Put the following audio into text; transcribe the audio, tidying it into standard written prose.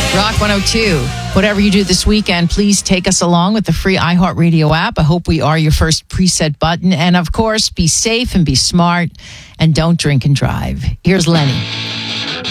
Rock 102. Whatever you do this weekend, please take us along with the free iHeartRadio app. I hope we are your first preset button. And of course, be safe and be smart and don't drink and drive. Here's Lenny.